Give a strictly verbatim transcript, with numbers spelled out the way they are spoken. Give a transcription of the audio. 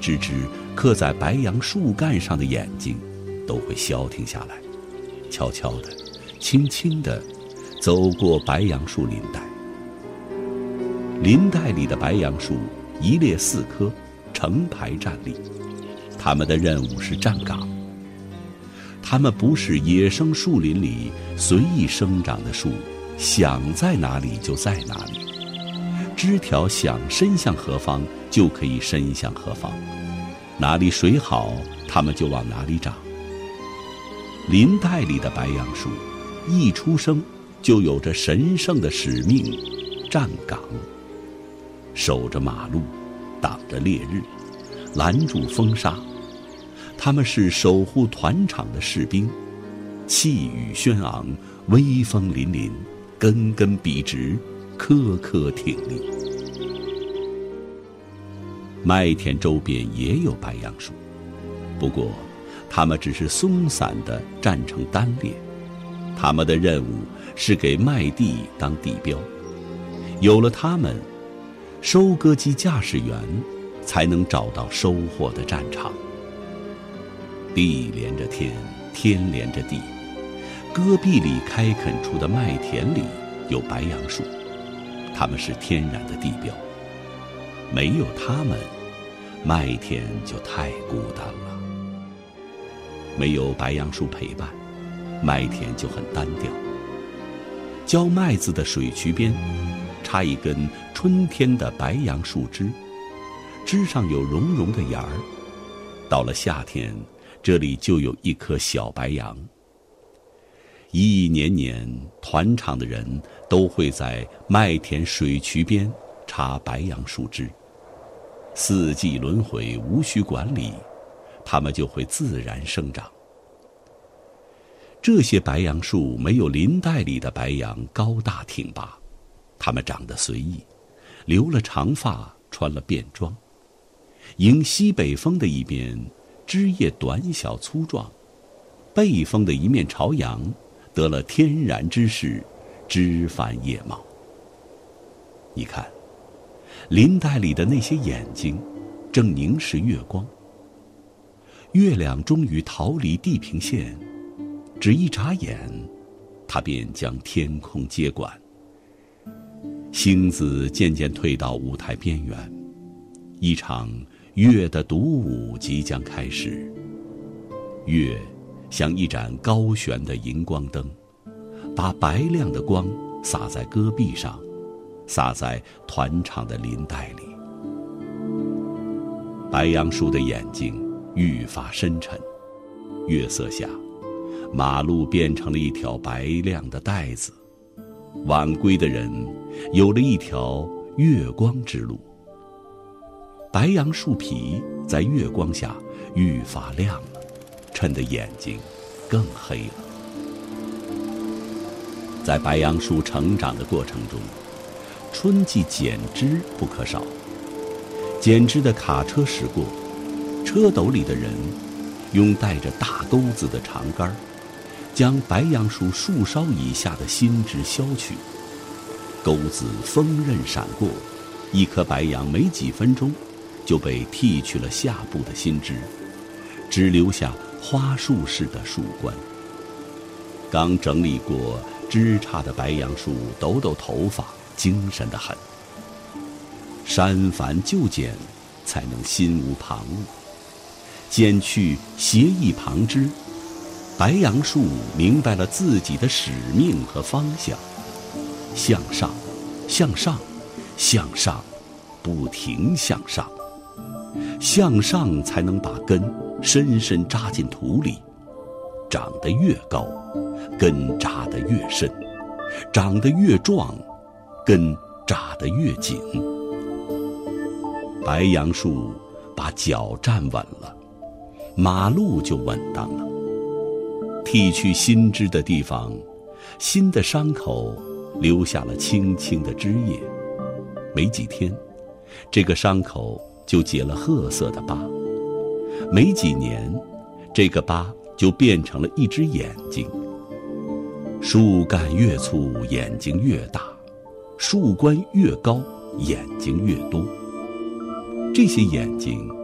只只刻在白杨树干上的眼睛都会消停下来，悄悄地轻轻地走过白杨树林带。林带里的白杨树一列四棵，成排站立，它们的任务是站岗。它们不是野生树林里随意生长的树，想在哪里就在哪里，枝条想伸向何方就可以伸向何方，哪里水好它们就往哪里长。林带里的白杨树一出生就有着神圣的使命，站岗，守着马路，挡着烈日，拦住风沙。他们是守护团场的士兵，气宇轩昂，威风凛凛，根根笔直，颗颗挺立。麦田周边也有白杨树，不过它们只是松散地站成单列，它们的任务是给麦地当地标。有了它们，收割机驾驶员才能找到收获的战场。地连着天，天连着地，戈壁里开垦出的麦田里有白杨树，它们是天然的地标。没有它们，麦田就太孤单了。没有白杨树陪伴，麦田就很单调。浇麦子的水渠边插一根春天的白杨树枝，枝上有绒绒的芽儿。到了夏天，这里就有一棵小白杨。一年年，团场的人都会在麦田水渠边插白杨树枝，四季轮回，无需管理，它们就会自然生长。这些白杨树没有林带里的白杨高大挺拔，它们长得随意，留了长发，穿了便装。迎西北风的一边，枝叶短小粗壮，背风的一面朝阳，得了天然之势，枝繁叶茂。你看，林带里的那些眼睛正凝视月光。月亮终于逃离地平线，只一眨眼，它便将天空接管。星子渐渐退到舞台边缘，一场月的独舞即将开始。月像一盏高悬的荧光灯，把白亮的光洒在戈壁上，洒在团场的林带里。白杨树的眼睛愈发深沉，月色下，马路变成了一条白亮的带子，晚归的人有了一条月光之路。白杨树皮在月光下愈发亮了，衬得眼睛更黑了。在白杨树成长的过程中，春季剪枝不可少。剪枝的卡车驶过，车斗里的人用带着大钩子的长杆，将白杨树树梢以下的新枝削去。钩子锋刃闪过，一棵白杨没几分钟就被剃去了下部的新枝，只留下花束式的树冠。刚整理过枝杈的白杨树抖抖头发，精神得很。删繁就简，才能心无旁骛。剪去斜翼旁枝，白杨树明白了自己的使命和方向，向上，向上，向上，不停向上。向上才能把根深深扎进土里，长得越高，根扎得越深，长得越壮，根扎得越紧。白杨树把脚站稳了，马路就稳当了。剃去新枝的地方，新的伤口留下了青青的枝叶。没几天，这个伤口就结了褐色的疤。没几年，这个疤就变成了一只眼睛。树干越粗，眼睛越大；树冠越高，眼睛越多。这些眼睛